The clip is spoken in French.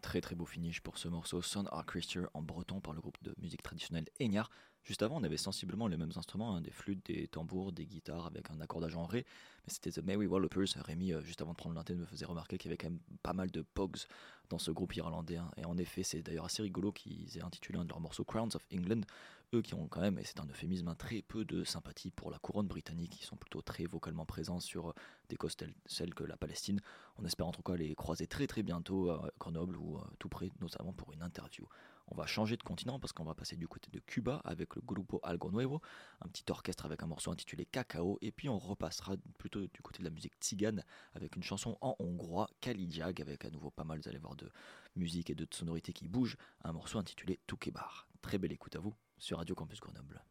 Très très beau finish pour ce morceau Son Are Creature en breton par le groupe de musique traditionnelle Enyar. Juste avant, on avait sensiblement les mêmes instruments, hein, des flûtes, des tambours, des guitares avec un accordage en ré, mais c'était The Merry Wallopers. Rémi, juste avant de prendre l'antenne, me faisait remarquer qu'il y avait quand même pas mal de pogs dans ce groupe irlandais, hein. Et en effet, c'est d'ailleurs assez rigolo qu'ils aient intitulé un de leurs morceaux Crowns of England, eux qui ont quand même, et c'est un euphémisme, hein, très peu de sympathie pour la couronne britannique, qui sont plutôt très vocalement présents sur des causes telles que la Palestine. On espère en tout cas les croiser très très bientôt à Grenoble ou tout près, notamment pour une interview. On va changer de continent parce qu'on va passer du côté de Cuba avec le Grupo Algo Nuevo, un petit orchestre avec un morceau intitulé Cacao, et puis on repassera plutôt du côté de la musique tzigane avec une chanson en hongrois, Kalijag, avec à nouveau pas mal, vous allez voir, de musique et de sonorités qui bougent, un morceau intitulé Tukebar. Très belle écoute à vous sur Radio Campus Grenoble.